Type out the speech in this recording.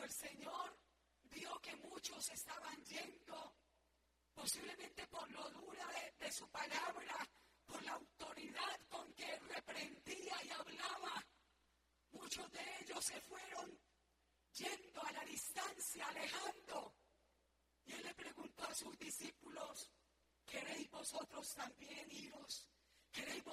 el Señor vio que muchos estaban yendo, posiblemente por lo dura de su palabra, por la autoridad con que reprendía y hablaba, muchos de ellos se fueron yendo a la distancia, alejando. Y Él le preguntó a sus discípulos: ¿queréis vosotros también iros? ¿Queréis